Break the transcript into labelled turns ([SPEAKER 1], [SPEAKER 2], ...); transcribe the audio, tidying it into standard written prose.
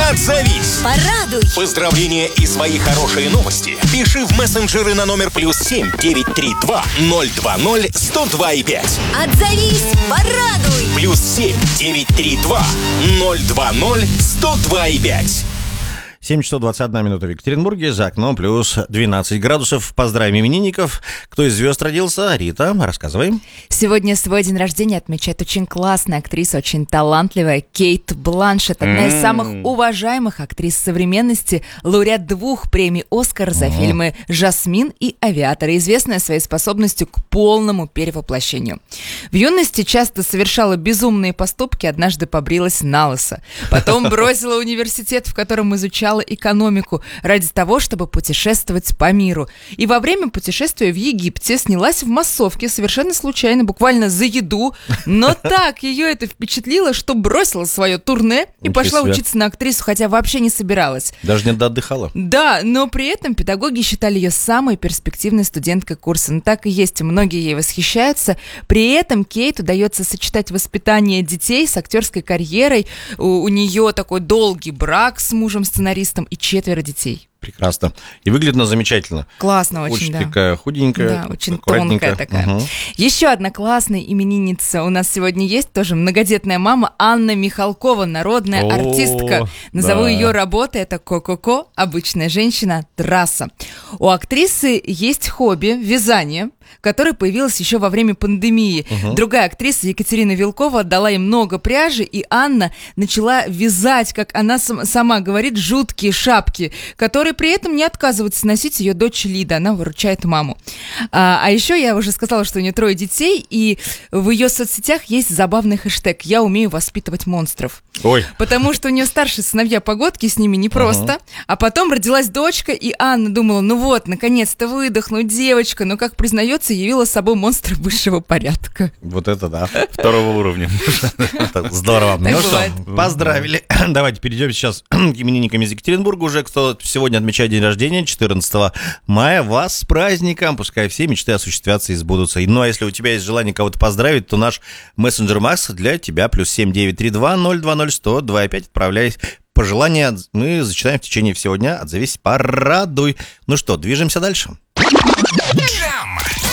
[SPEAKER 1] Отзовись.
[SPEAKER 2] Порадуй.
[SPEAKER 1] Поздравления и свои хорошие новости пиши в мессенджеры на номер +7 932 020 102,5.
[SPEAKER 2] Отзовись. Порадуй.
[SPEAKER 1] +7 932 020 102,5.
[SPEAKER 3] 7 часов 21 минута в Екатеринбурге, за окном плюс 12 градусов. Поздравим именинников. Кто из звезд родился? Рита, рассказывай.
[SPEAKER 4] Сегодня свой день рождения отмечает очень классная актриса, очень талантливая Кейт Бланшетт. Одна из самых уважаемых актрис современности, лауреат 2 премий «Оскар» за фильмы «Жасмин» и «Авиатор», известная своей способностью к полному перевоплощению. В юности часто совершала безумные поступки, однажды побрилась налысо. Потом бросила университет, в котором изучала экономику, ради того, чтобы путешествовать по миру. И во время путешествия в Египте снялась в массовке совершенно случайно, буквально за еду, но так ее это впечатлило, что бросила свое турне и пошла учиться на актрису, хотя вообще не собиралась.
[SPEAKER 3] Даже не отдыхала.
[SPEAKER 4] Да, но при этом педагоги считали ее самой перспективной студенткой курса. Ну так и есть, и многие ей восхищаются. При этом Кейт удается сочетать воспитание детей с актерской карьерой. У нее такой долгий брак с мужем-сценаристом и 4 детей.
[SPEAKER 3] Прекрасно. И выглядит она замечательно.
[SPEAKER 4] Классно очень, да.
[SPEAKER 3] Такая худенькая,
[SPEAKER 4] да, очень тонкая такая.
[SPEAKER 3] Угу.
[SPEAKER 4] Еще одна классная именинница у нас сегодня есть, тоже многодетная мама, Анна Михалкова, народная артистка. Назову ее работой, это ко-ко-ко, обычная женщина, трасса. У актрисы есть хобби вязание, которое появилось еще во время пандемии. Другая актриса, Екатерина Вилкова, отдала ей много пряжи, и Анна начала вязать, как она сама говорит, жуткие шапки, которые при этом не отказывается носить ее дочь Лида. Она выручает маму. А еще я уже сказала, что у нее 3 детей, и в ее соцсетях есть забавный хэштег «Я умею воспитывать монстров».
[SPEAKER 3] Ой.
[SPEAKER 4] Потому что у нее старшие сыновья погодки, с ними непросто. А потом родилась дочка, и Анна думала, ну вот, наконец-то выдохну, девочка. Но, как признается, явила с собой монстра высшего порядка.
[SPEAKER 3] Вот это да.
[SPEAKER 5] 2-го уровня.
[SPEAKER 3] Здорово. Ну что,
[SPEAKER 4] бывает.
[SPEAKER 3] поздравили. Давайте перейдем сейчас к именинникам из Екатеринбурга. Уже кто сегодня отмечает день рождения, 14 мая. Вас с праздником. Пускай все мечты осуществятся и сбудутся. Ну а если у тебя есть желание кого-то поздравить, то наш мессенджер Макс для тебя +7 932 020 102,5. Отправляй пожелания. Мы зачитаем в течение всего дня. Отзовись, порадуй. Ну что, движемся дальше.